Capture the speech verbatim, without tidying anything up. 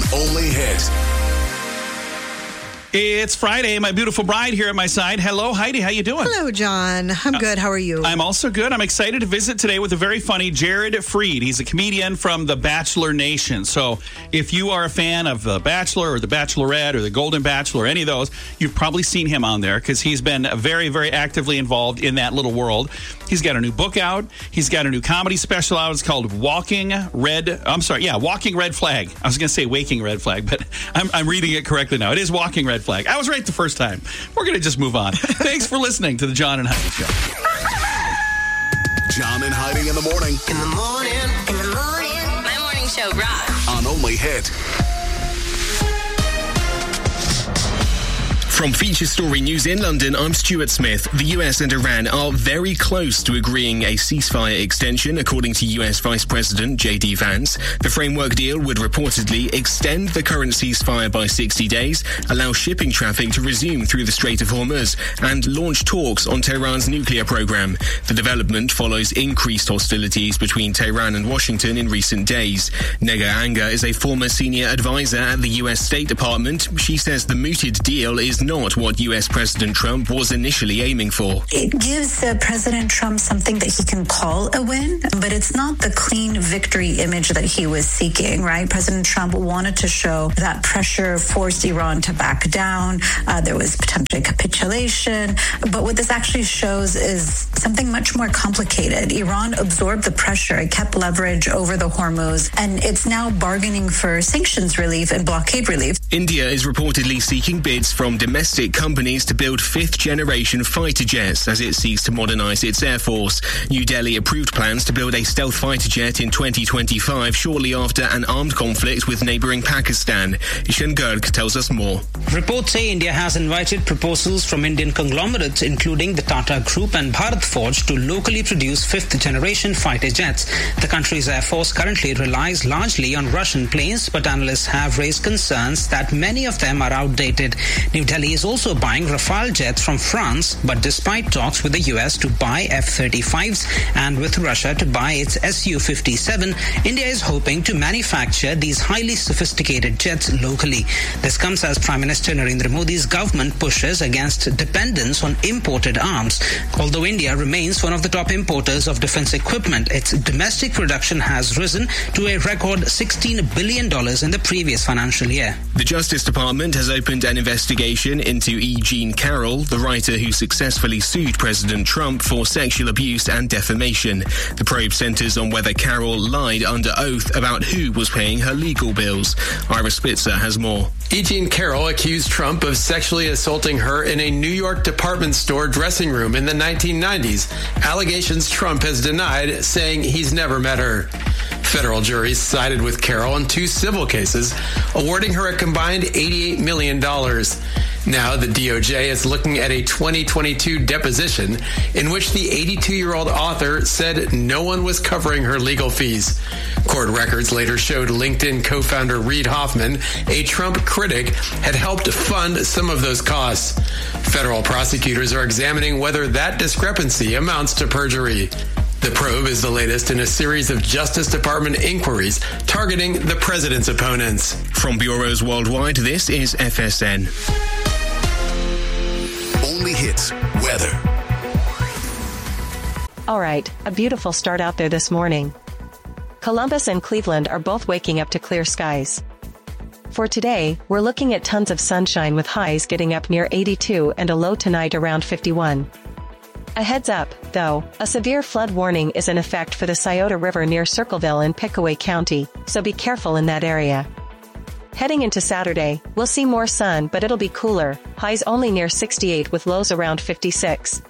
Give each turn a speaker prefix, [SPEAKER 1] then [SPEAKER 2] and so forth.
[SPEAKER 1] Only Hit.
[SPEAKER 2] It's Friday. My beautiful bride here at my side. Hello, Heidi. How you doing?
[SPEAKER 3] Hello, John. I'm good. How are you?
[SPEAKER 2] I'm also good. I'm excited to visit today with a very funny Jared Freed. He's a comedian from The Bachelor Nation. So if you are a fan of The Bachelor or The Bachelorette or The Golden Bachelor, any of those, you've probably seen him on there because he's been very, very actively involved in that little world. He's got a new book out. He's got a new comedy special out. It's called Walking Red. I'm sorry. Yeah, Walking Red Flag. I was going to say Waking Red Flag, but I'm, I'm reading it correctly now. It is Walking Red Flag. I was right the first time. We're going to just move on. Thanks for listening to the John and Heidi Show.
[SPEAKER 1] John and Heidi in the morning.
[SPEAKER 4] In the morning. In the morning. My morning show rocks.
[SPEAKER 1] On Only Hit.
[SPEAKER 5] From Feature Story News in London, I'm Stuart Smith. The U S and Iran are very close to agreeing a ceasefire extension, according to U S Vice President J D Vance. The framework deal would reportedly extend the current ceasefire by sixty days, allow shipping traffic to resume through the Strait of Hormuz, and launch talks on Tehran's nuclear program. The development follows increased hostilities between Tehran and Washington in recent days. Nega Anga is a former senior advisor at the U S State Department. She says the mooted deal is not what U S President Trump was initially aiming for.
[SPEAKER 6] It gives uh, President Trump something that he can call a win, but it's not the clean victory image that he was seeking, right? President Trump wanted to show that pressure forced Iran to back down. Uh, there was potentially capitulation. But what this actually shows is something much more complicated. Iran absorbed the pressure. It kept leverage over the Hormuz, and it's now bargaining for sanctions relief and blockade relief.
[SPEAKER 5] India is reportedly seeking bids from domestic companies to build fifth-generation fighter jets as it seeks to modernize its air force. New Delhi approved plans to build a stealth fighter jet in twenty twenty-five, shortly after an armed conflict with neighboring Pakistan. Ishan Garg tells us more.
[SPEAKER 7] Reports say India has invited proposals from Indian conglomerates, including the Tata Group and Bharat Forge, to locally produce fifth-generation fighter jets. The country's air force currently relies largely on Russian planes, but analysts have raised concerns that many of them are outdated. New Delhi is also buying Rafale jets from France, but despite talks with the U S to buy F thirty-fives and with Russia to buy its S U fifty-seven, India is hoping to manufacture these highly sophisticated jets locally. This comes as Prime Minister Narendra Modi's government pushes against dependence on imported arms. Although India remains one of the top importers of defense equipment, its domestic production has risen to a record sixteen billion dollars in the previous financial year.
[SPEAKER 5] The Justice Department has opened an investigation into E. Jean Carroll, the writer who successfully sued President Trump for sexual abuse and defamation. The probe centers on whether Carroll lied under oath about who was paying her legal bills. Ira Spitzer has more.
[SPEAKER 8] E. Jean Carroll accused Trump of sexually assaulting her in a New York department store dressing room in the nineteen nineties. Allegations Trump has denied, saying he's never met her. Federal juries sided with Carroll in two civil cases, awarding her a combined eighty-eight million dollars. Now the D O J is looking at a twenty twenty-two deposition in which the eighty-two-year-old author said no one was covering her legal fees. Court records later showed LinkedIn co-founder Reid Hoffman, a Trump critic, had helped fund some of those costs. Federal prosecutors are examining whether that discrepancy amounts to perjury. The probe is the latest in a series of Justice Department inquiries targeting the president's opponents.
[SPEAKER 5] From bureaus worldwide, this is F S N.
[SPEAKER 1] Only Hits weather.
[SPEAKER 9] All right, a beautiful start out there this morning. Columbus and Cleveland are both waking up to clear skies. For today, we're looking at tons of sunshine with highs getting up near eighty-two and a low tonight around fifty-one. A heads up, though, a severe flood warning is in effect for the Scioto River near Circleville in Pickaway County, so be careful in that area. Heading into Saturday, we'll see more sun, but it'll be cooler, highs only near sixty-eight with lows around fifty-six.